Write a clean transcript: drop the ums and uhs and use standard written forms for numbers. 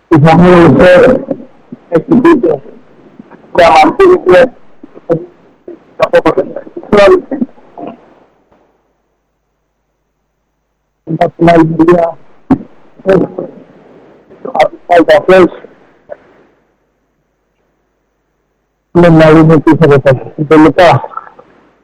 Είχαμε έχει δίκιο. Και αμαρτύρηκε από αποφασιστική από την άλλη μεριά από τα καφές λέμε να δούμε τι θα αποφασιστεί τελικά.